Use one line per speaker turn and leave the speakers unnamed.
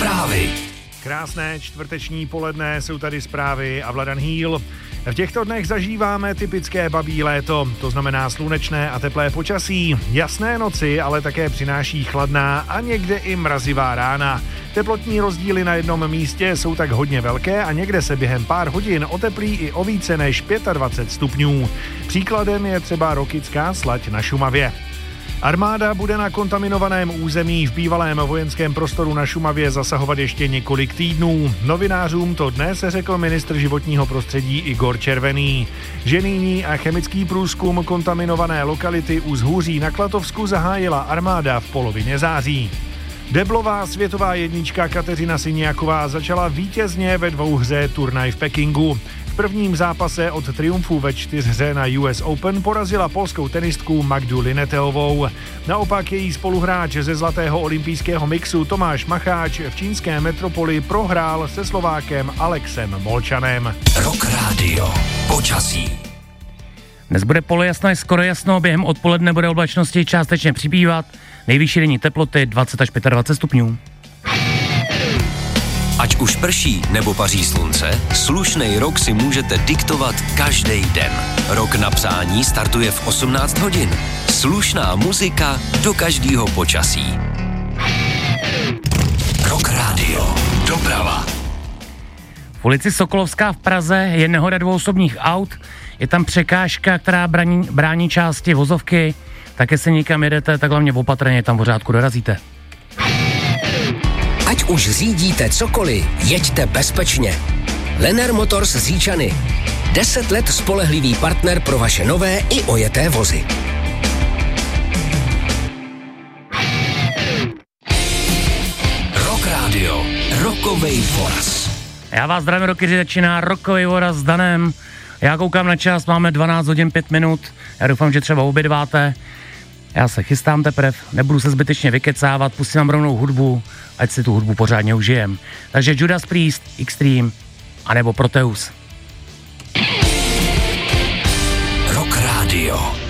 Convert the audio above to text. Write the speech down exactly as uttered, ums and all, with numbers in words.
Zprávy.
Krásné čtvrteční poledne, jsou tady zprávy a Vladan Hýl. V těchto dnech zažíváme typické babí léto, to znamená slunečné a teplé počasí. Jasné noci ale také přináší chladná a někde i mrazivá rána. Teplotní rozdíly na jednom místě jsou tak hodně velké a někde se během pár hodin oteplí i o více než dvacet pět stupňů. Příkladem je třeba Rokycká Slať na Šumavě. Armáda bude na kontaminovaném území v bývalém vojenském prostoru na Šumavě zasahovat ještě několik týdnů. Novinářům to dnes řekl ministr životního prostředí Igor Červený. Ženýní a chemický průzkum kontaminované lokality u Zhůří na Klatovsku zahájila armáda v polovině září. Deblová světová jednička Kateřina Siniaková začala vítězně ve dvouhře turnaj v Pekingu. V prvním zápase od triumfu ve čtyřhře na U S Open porazila polskou tenistku Magdu Lineteovou. Naopak její spoluhráč ze zlatého olympijského mixu Tomáš Macháč v čínské metropoli prohrál se Slovákem Alexem Molčanem.
Rock Radio. Počasí.
Dnes bude polojasno až skoro jasno, během odpoledne bude oblačnosti částečně přibývat, nejvyšší denní teploty dvacet až dvacet pět stupňů.
Ať už prší nebo paří slunce, slušnej rok si můžete diktovat každý den. Rok na psání startuje v osmnáct hodin. Slušná muzika do každého počasí. Rock Radio. Doprava.
V ulici Sokolovská v Praze je nehoda dvou osobních aut, je tam překážka, která brání, brání části vozovky, také se někam jedete, tak hlavně opatrně tam pořádku dorazíte.
Ať už řídíte cokoliv, jeďte bezpečně. Lenner Motors z Říčany. Deset let spolehlivý partner pro vaše nové i ojeté vozy.
Rock Radio. Rockovej voraz.
Já vás zdravím, rokyři, začíná Rockovej voraz s Danem. Já koukám na čas, máme dvanáct hodin pět minut. Já doufám, že třeba obědváte. Já se chystám teprve, nebudu se zbytečně vykecávat, pustím vám rovnou hudbu, ať si tu hudbu pořádně užijem. Takže Judas Priest, Extreme, anebo Proteus.
Rock Radio.